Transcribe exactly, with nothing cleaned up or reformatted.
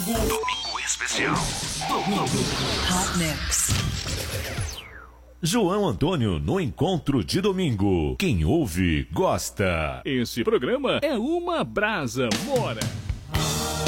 Domingo especial. Domingo Hot Mix. João Antônio no encontro de domingo. Quem ouve, gosta. Esse programa é uma brasa mora.